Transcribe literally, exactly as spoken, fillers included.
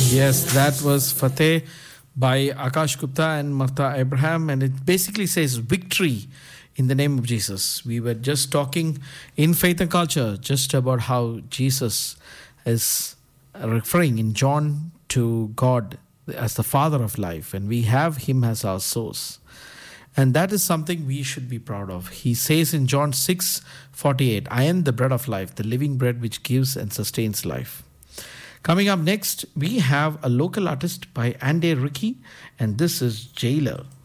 Yes, that was Fateh by Akash Gupta and Martha Abraham, and it basically says victory in the name of Jesus. We were just talking in Faith and Culture just about how Jesus is referring in John to God as the Father of life, and we have Him as our source. And that is something we should be proud of. He says in John six forty-eight, I am the bread of life, the living bread which gives and sustains life. Coming up next, we have a local artist by Ande Ricky, and this is Jailer.